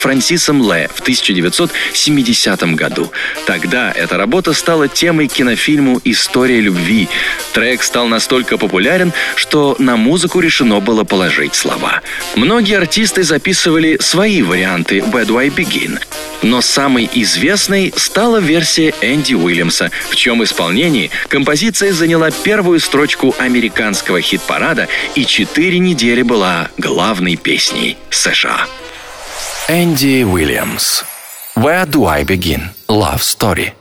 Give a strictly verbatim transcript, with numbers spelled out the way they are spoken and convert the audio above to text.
Франсисом Лэ в тысяча девятьсот семидесятом году. Тогда эта работа стала темой кинофильму «История любви». Трек стал настолько популярен, что на музыку решено было положить слова. Многие артисты записывали свои варианты «Where do I begin?», но самой известной стала версия Энди Уильямса, в чьем исполнении композиция заняла первую строчку американского хит-парада и четыре недели была главной песней США. Энди Уильямс. Where do I begin? Love Story.